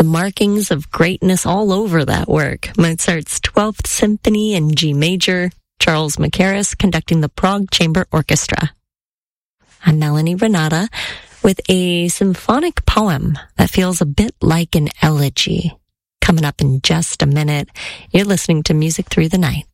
The markings of greatness all over that work. Mozart's 12th Symphony in G major, Charles Mackerras conducting the Prague Chamber Orchestra. I'm Melanie Renata with a symphonic poem that feels a bit like an elegy. Coming up in just a minute, you're listening to Music Through the Night.